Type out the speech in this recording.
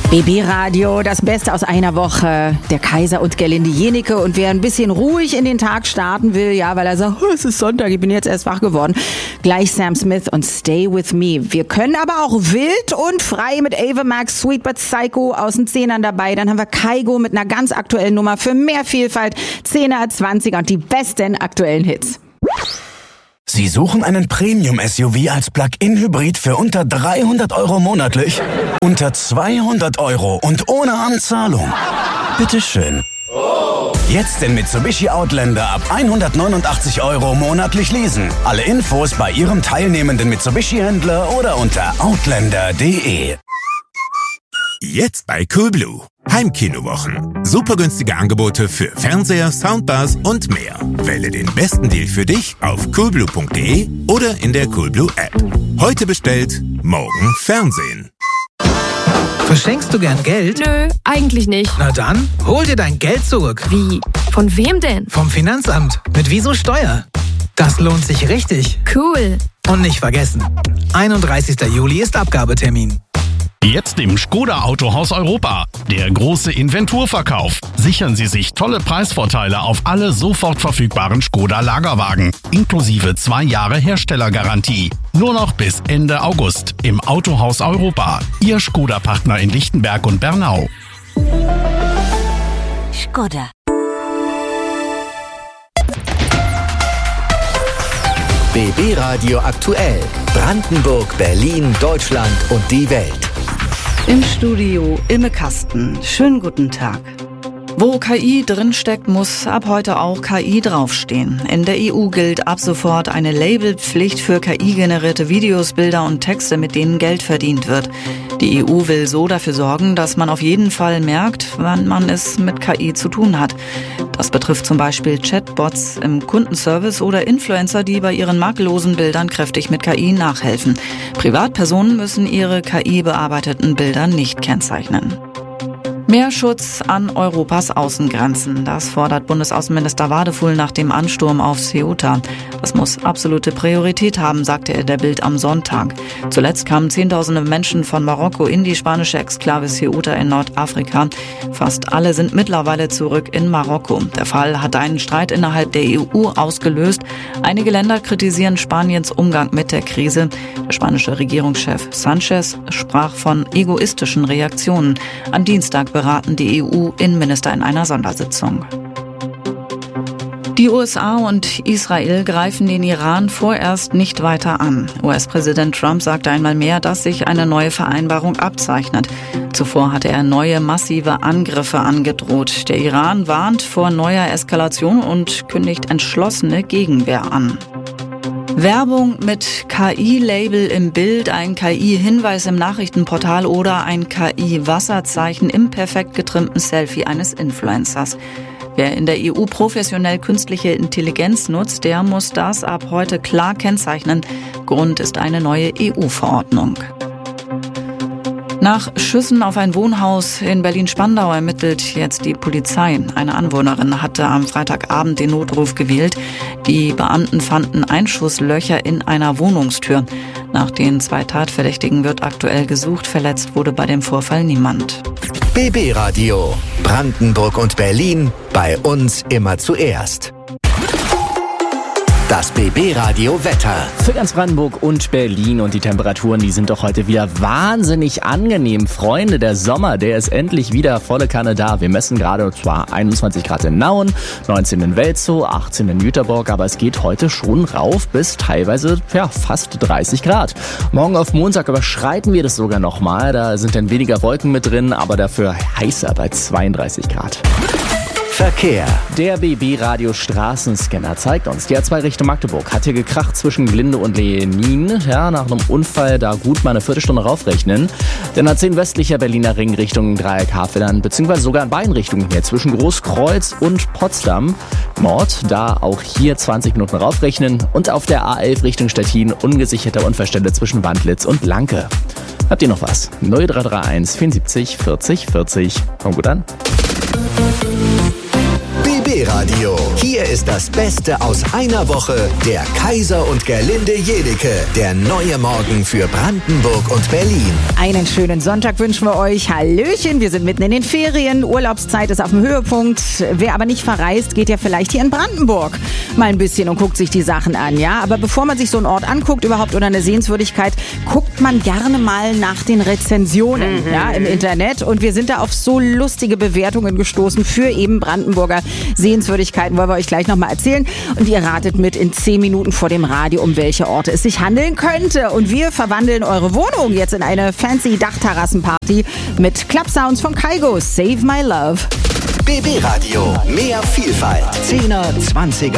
BB Radio, das Beste aus einer Woche. Der Kaiser und Gerlinde Jenike. Und wer ein bisschen ruhig in den Tag starten will, ja, weil er sagt, es ist Sonntag, ich bin jetzt erst wach geworden, gleich Sam Smith und Stay With Me. Wir können aber auch wild und frei mit Ava Max, Sweet But Psycho aus den Zehnern dabei. Dann haben wir Kaigo mit einer ganz aktuellen Nummer für mehr Vielfalt, 10er, 20er und die besten aktuellen Hits. Sie suchen einen Premium-SUV als Plug-in-Hybrid für unter 300 € monatlich? Unter 200 € und ohne Anzahlung? Bitteschön. Jetzt den Mitsubishi Outlander ab 189 € monatlich leasen. Alle Infos bei Ihrem teilnehmenden Mitsubishi-Händler oder unter outlander.de. Jetzt bei Coolblue. Heimkinowochen. Super günstige Angebote für Fernseher, Soundbars und mehr. Wähle den besten Deal für dich auf coolblue.de oder in der Coolblue App. Heute bestellt, morgen Fernsehen. Verschenkst du gern Geld? Nö, eigentlich nicht. Na dann, hol dir dein Geld zurück. Wie? Von wem denn? Vom Finanzamt. Mit Wieso Steuer. Das lohnt sich richtig. Cool. Und nicht vergessen, 31. Juli ist Abgabetermin. Jetzt im Škoda Autohaus Europa. Der große Inventurverkauf. Sichern Sie sich tolle Preisvorteile auf alle sofort verfügbaren Škoda Lagerwagen. Inklusive 2 Jahre Herstellergarantie. Nur noch bis Ende August im Autohaus Europa. Ihr Škoda-Partner in Lichtenberg und Bernau. Škoda. BB Radio aktuell. Brandenburg, Berlin, Deutschland und die Welt. Im Studio Imme Kasten. Schönen guten Tag. Wo KI drinsteckt, muss ab heute auch KI draufstehen. In der EU gilt ab sofort eine Labelpflicht für KI-generierte Videos, Bilder und Texte, mit denen Geld verdient wird. Die EU will so dafür sorgen, dass man auf jeden Fall merkt, wann man es mit KI zu tun hat. Das betrifft zum Beispiel Chatbots im Kundenservice oder Influencer, die bei ihren makellosen Bildern kräftig mit KI nachhelfen. Privatpersonen müssen ihre KI-bearbeiteten Bilder nicht kennzeichnen. Mehr Schutz an Europas Außengrenzen. Das fordert Bundesaußenminister Wadefuhl nach dem Ansturm auf Ceuta. Das muss absolute Priorität haben, sagte er der Bild am Sonntag. Zuletzt kamen Zehntausende Menschen von Marokko in die spanische Exklave Ceuta in Nordafrika. Fast alle sind mittlerweile zurück in Marokko. Der Fall hat einen Streit innerhalb der EU ausgelöst. Einige Länder kritisieren Spaniens Umgang mit der Krise. Der spanische Regierungschef Sanchez sprach von egoistischen Reaktionen. Am Dienstag beraten die EU-Innenminister in einer Sondersitzung. Die USA und Israel greifen den Iran vorerst nicht weiter an. US-Präsident Trump sagte einmal mehr, dass sich eine neue Vereinbarung abzeichnet. Zuvor hatte er neue massive Angriffe angedroht. Der Iran warnt vor neuer Eskalation und kündigt entschlossene Gegenwehr an. Werbung mit KI-Label im Bild, ein KI-Hinweis im Nachrichtenportal oder ein KI-Wasserzeichen im perfekt getrimmten Selfie eines Influencers. Wer in der EU professionell künstliche Intelligenz nutzt, der muss das ab heute klar kennzeichnen. Grund ist eine neue EU-Verordnung. Nach Schüssen auf ein Wohnhaus in Berlin-Spandau ermittelt jetzt die Polizei. Eine Anwohnerin hatte am Freitagabend den Notruf gewählt. Die Beamten fanden Einschusslöcher in einer Wohnungstür. Nach den 2 Tatverdächtigen wird aktuell gesucht. Verletzt wurde bei dem Vorfall niemand. BB Radio. Brandenburg und Berlin. Bei uns immer zuerst. Das BB Radio Wetter. Für ganz Brandenburg und Berlin, und die Temperaturen, die sind doch heute wieder wahnsinnig angenehm. Freunde, der Sommer, der ist endlich wieder volle Kanne da. Wir messen gerade zwar 21 Grad in Nauen, 19 in Welzow, 18 in Jüterborg, aber es geht heute schon rauf bis teilweise fast 30 Grad. Morgen auf Montag überschreiten wir das sogar nochmal. Da sind dann weniger Wolken mit drin, aber dafür heißer bei 32 Grad. Verkehr. Der BB-Radio Straßenscanner zeigt uns, die A2 Richtung Magdeburg hat hier gekracht zwischen Glinde und Lenin. Ja, nach einem Unfall da gut mal eine Viertelstunde raufrechnen. Denn A10 westlicher Berliner Ring Richtung Dreieck-Havelland, beziehungsweise sogar in beiden Richtungen hier, zwischen Großkreuz und Potsdam. Mord, da auch hier 20 Minuten raufrechnen. Und auf der A11 Richtung Stettin ungesicherte Unfallstelle zwischen Wandlitz und Lanke. Habt ihr noch was? 0331 74 40 40. Kommt gut an. BB Radio. Hier ist das Beste aus einer Woche. Der Kaiser und Gerlinde Jenike. Der neue Morgen für Brandenburg und Berlin. Einen schönen Sonntag wünschen wir euch. Hallöchen, wir sind mitten in den Ferien. Urlaubszeit ist auf dem Höhepunkt. Wer aber nicht verreist, geht ja vielleicht hier in Brandenburg mal ein bisschen und guckt sich die Sachen an, ja. Aber bevor man sich so einen Ort anguckt, überhaupt oder eine Sehenswürdigkeit, guckt man gerne mal nach den Rezensionen ja, im Internet. Und wir sind da auf so lustige Bewertungen gestoßen für eben Brandenburger Sehenswürdigkeiten. Wollen wir euch gleich nochmal erzählen. Und ihr ratet mit in 10 Minuten vor dem Radio, um welche Orte es sich handeln könnte. Und wir verwandeln eure Wohnung jetzt in eine fancy Dachterrassenparty mit Club-Sounds von Kaigo. Save My Love. BB Radio. Mehr Vielfalt. 10er, 20er,